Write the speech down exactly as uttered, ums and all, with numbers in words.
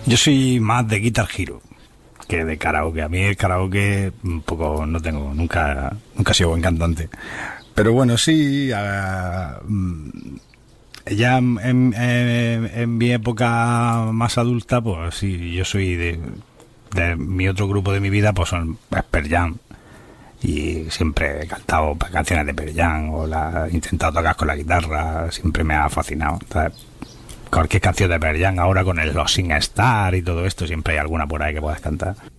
Yo soy más de Guitar Hero que de karaoke. A mí el karaoke un poco no tengo, nunca, nunca he sido buen cantante. Pero bueno, sí, uh, ya en, en, en mi época más adulta, pues sí, yo soy de, de mi otro grupo de mi vida, pues son Pearl Jam. Y siempre he cantado canciones de Pearl Jam o la he intentado tocar con la guitarra, siempre me ha fascinado. Entonces, cualquier canción de Pearl Jam ahora con el Los Sing Star y todo esto, siempre hay alguna por ahí que puedas cantar.